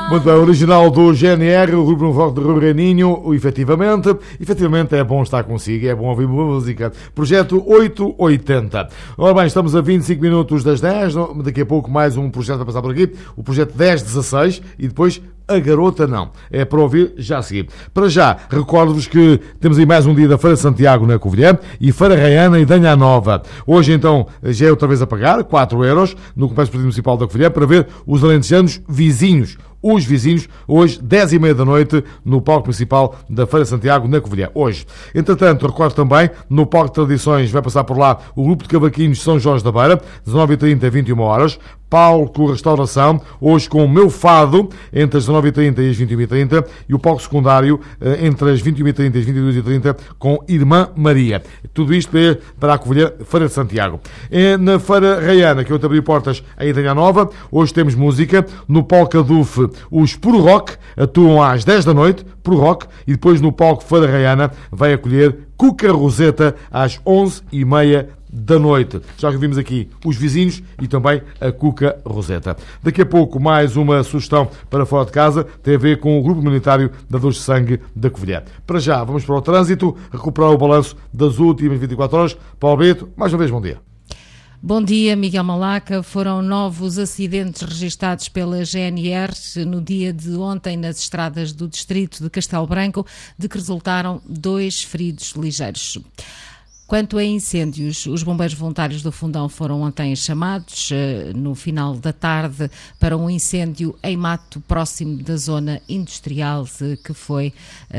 Muito bem, original do GNR, o grupo rock de Rui Reininho, efetivamente é bom estar consigo, é bom ouvir boa música. Projeto 880. Ora bem, estamos a 25 minutos das 10, daqui a pouco mais um projeto a passar por aqui, o projeto 1016 e depois A Garota Não. É para ouvir já a seguir. Para já, recordo-vos que temos aí mais um dia da Feira de Santiago na Covilhã e Feira Raiana e Danha Nova. Hoje então já é outra vez a pagar, 4€ no Complexo Municipal da Covilhã para ver os alentejanos vizinhos. Os vizinhos, hoje, 10h30 da noite, no palco municipal da Feira de Santiago, na Covilhã. Hoje. Entretanto, recordo também, no palco de tradições, vai passar por lá o grupo de cavaquinhos São Jorge da Beira, 19h30 a 21h. Palco Restauração, hoje com o Meu Fado, entre as 19h30 e as 21h30, e o palco secundário, entre as 21h30 e as 22h30, com Irmã Maria. Tudo isto para a Covilhã, Feira de Santiago. Na Feira Raiana, que eu te abri portas em Danha Nova, hoje temos música. No palco Aduf, os Puro Rock atuam às 10 da noite, Puro Rock, e depois no palco Feira Raiana vai acolher Cuca Roseta às 11h30 da noite. Já que vimos aqui os vizinhos e também a Cuca Roseta. Daqui a pouco mais uma sugestão para fora de casa, tem a ver com o grupo humanitário da Dores de Sangue da Covilhã. Para já, vamos para o trânsito, recuperar o balanço das últimas 24 horas. Paulo Beto, mais uma vez, bom dia. Bom dia, Miguel Malaca. Foram novos acidentes registados pela GNR no dia de ontem nas estradas do distrito de Castelo Branco, de que resultaram 2 feridos ligeiros. Quanto a incêndios, os bombeiros voluntários do Fundão foram ontem chamados no final da tarde para um incêndio em mato próximo da zona industrial que foi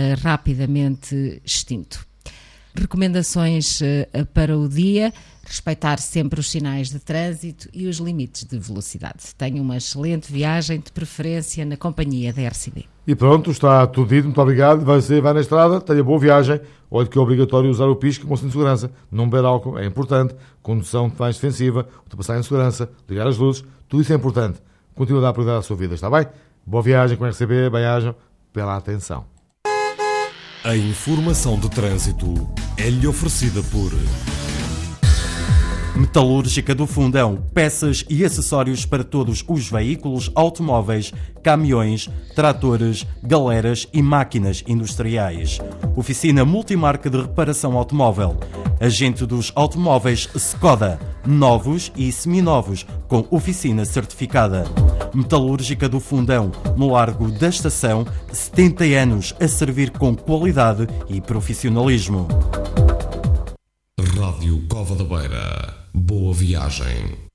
rapidamente extinto. Recomendações para o dia: respeitar sempre os sinais de trânsito e os limites de velocidade. Tenha uma excelente viagem, de preferência na companhia da RCB. E pronto, está tudo dito, muito obrigado. Vai na estrada, tenha boa viagem. Olha que é obrigatório usar o pisca com cinto de segurança. Não beber álcool, é importante. Condução mais defensiva, ultrapassagem de segurança, ligar as luzes, tudo isso é importante. Continua a dar prioridade à sua vida, está bem? Boa viagem com a RCB, bem-ajam, pela atenção. A informação de trânsito é-lhe oferecida por Metalúrgica do Fundão, peças e acessórios para todos os veículos, automóveis, caminhões, tratores, galeras e máquinas industriais. Oficina multimarca de reparação automóvel. Agente dos automóveis Skoda, novos e seminovos, com oficina certificada. Metalúrgica do Fundão, no Largo da Estação, 70 anos a servir com qualidade e profissionalismo. Rádio Cova da Beira. Boa viagem.